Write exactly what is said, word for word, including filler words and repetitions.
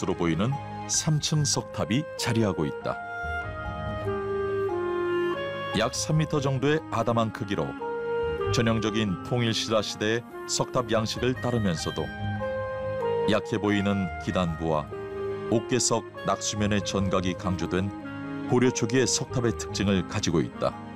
것으로 보이는 삼 층 석탑이 자리하고 있다. 약 삼 미터 정도의 아담한 크기로 전형적인 통일신라 시대의 석탑 양식을 따르면서도 약해 보이는 기단부와 옥계석 낙수면의 전각이 강조된 고려 초기의 석탑의 특징을 가지고 있다.